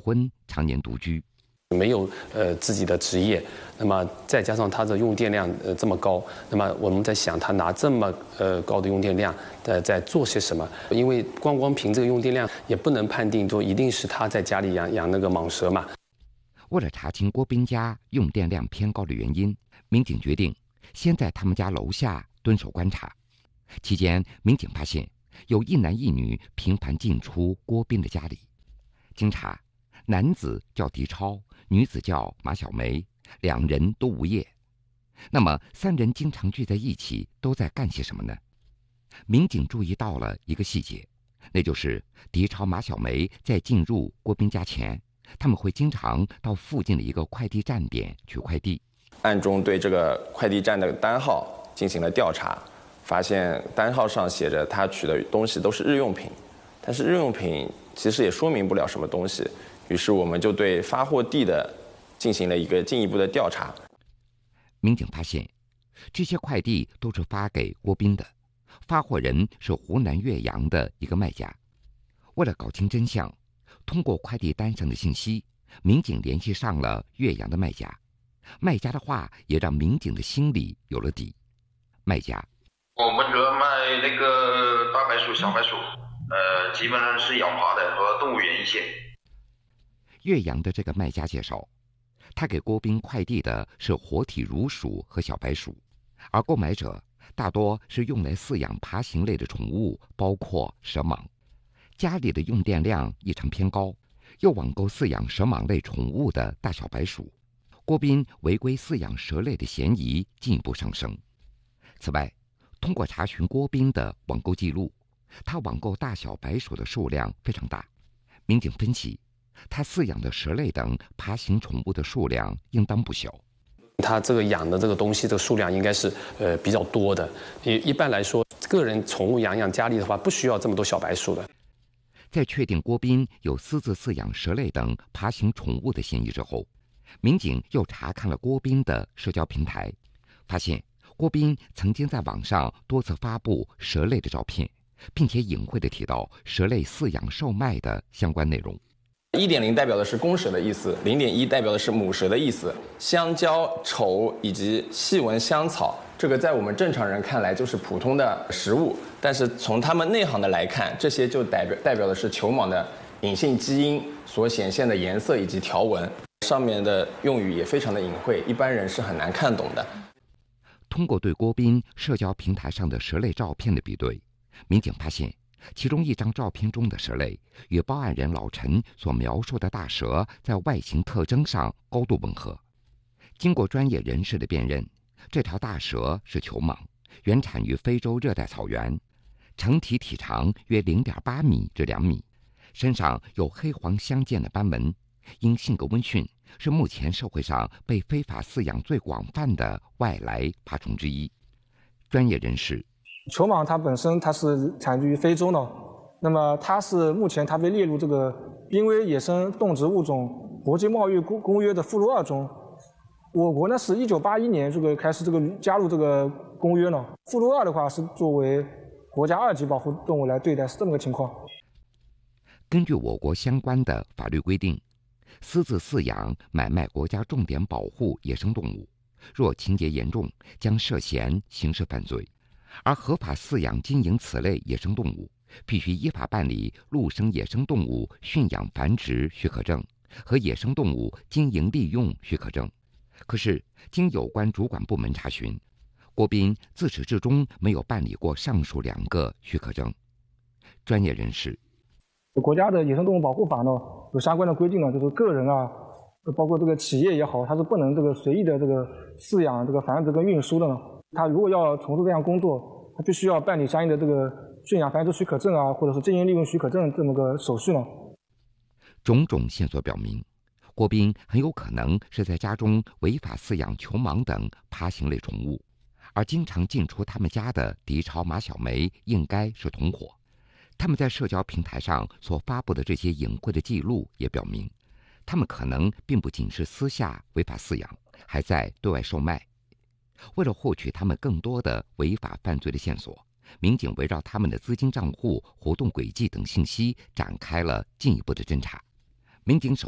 婚，常年独居。 没有自己的职业，那么再加上它的用电量这么高，那么我们在想他拿这么高的用电量在做些什么？因为光凭这个用电量也不能判定说一定是他在家里养那个蟒蛇嘛。 为了查清郭斌家用电量偏高的原因，民警决定先在他们家楼下蹲守观察。期间，民警发现有一男一女频繁进出郭斌的家里。经查，男子叫狄超，女子叫马小梅，两人都无业。那么三人经常聚在一起，都在干些什么呢？民警注意到了一个细节，那就是狄超、马小梅在进入郭斌家前，他们会经常到附近的一个快递站点取快递。 暗中对这个快递站的单号进行了调查，发现单号上写着他取的东西都是日用品，但是日用品其实也说明不了什么东西。于是我们就对发货地进行了一个进一步的调查。 民警发现，这些快递都是发给郭斌的，发货人是湖南岳阳的一个卖家。为了搞清真相，通过快递单上的信息，民警联系上了岳阳的卖家。卖家的话也让民警的心里有了底。卖家： 我们主要卖那个大白鼠、小白鼠，基本上是咬爬的和动物园一些。 岳阳的这个卖家介绍，他给郭斌快递的是活体乳鼠和小白鼠，而购买者大多是用来饲养爬行类的宠物，包括蛇蟒。家里的用电量异常偏高，又网购饲养蛇蟒类宠物的大小白鼠，郭斌违规饲养蛇类的嫌疑进一步上升。此外，通过查询郭斌的网购记录，他网购大小白鼠的数量非常大。民警分析，他饲养的蛇类等爬行宠物的数量应当不小。 他这个养的这个东西的数量应该是比较多的。一般来说，个人宠物养家里的话，不需要这么多小白鼠的。 在确定郭斌有私自饲养蛇类等爬行宠物的嫌疑之后，民警又查看了郭斌的社交平台，发现郭斌曾经在网上多次发布蛇类的照片，并且隐晦地提到蛇类饲养售卖的相关内容。 1.0代表的是公蛇的意思，0.1代表的是母蛇的意思。香蕉、丑以及细纹香草，这个在我们正常人看来就是普通的食物，但是从他们内行的来看，这些就代表的是球蟒的隐性基因所显现的颜色以及条纹。上面的用语也非常的隐晦，一般人是很难看懂的。 通过对郭斌社交平台上的蛇类照片的比对，民警发现其中一张照片中的蛇类与报案人老陈所描述的大蛇在外形特征上高度吻合。经过专业人士的辨认，这条大蛇是球蟒，原产于非洲热带草原，成体体长约0.8米至2米，身上有黑黄相间的斑纹，因性格温驯，是目前社会上被非法饲养最广泛的外来爬虫之一。专业人士： 球蟒它本身它是产于非洲呢，那么它是目前它被列入这个濒危野生动植物种国际贸易公约的附录2中。我国呢是1981年这个开始加入这个公约呢，附录2的话是作为国家2级保护动物来对待，是这么个情况。 根据我国相关的法律规定，私自饲养、买卖国家重点保护野生动物，若情节严重，将涉嫌刑事犯罪。而合法饲养经营此类野生动物，必须依法办理陆生野生动物驯养繁殖许可证和野生动物经营利用许可证。可是，经有关主管部门查询，郭斌自始至终没有办理过上述2个许可证。专业人士： 国家的野生动物保护法呢有相关的规定呢，就是个人啊，包括这个企业也好，它是不能随意的饲养、繁殖跟运输的呢。他如果要从事这项工作，他必须要办理相应的驯养繁殖许可证啊，或者是经营利用许可证这么个手续呢。 种种线索表明，郭斌很有可能是在家中违法饲养球蟒等爬行类宠物，而经常进出他们家的狄超、马小梅应该是同伙。他们在社交平台上所发布的这些隐晦的记录也表明，他们可能并不仅是私下违法饲养，还在对外售卖。为了获取他们更多的违法犯罪的线索，民警围绕他们的资金账户、活动轨迹等信息展开了进一步的侦查。民警